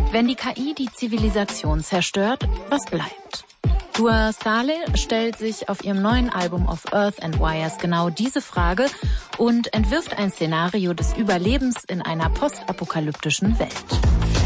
Wenn die KI die Zivilisation zerstört, was bleibt? Dua Saleh stellt sich auf ihrem neuen Album Of Earth and Wires genau diese Frage und entwirft ein Szenario des Überlebens in einer postapokalyptischen Welt.